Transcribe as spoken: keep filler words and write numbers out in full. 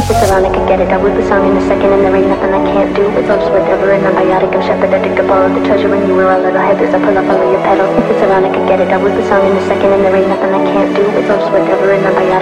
It's ironic, I get it. I wrote the song in a second and there ain't nothing I can't do. It's love's whatever and I'm biotic. I'm shepherded to all of the treasure when you were a little headless. I pull up under your pedal. It's ironic, I get it. I wrote the song in a second and there ain't nothing I can't do. It's love's whatever and I'm biotic.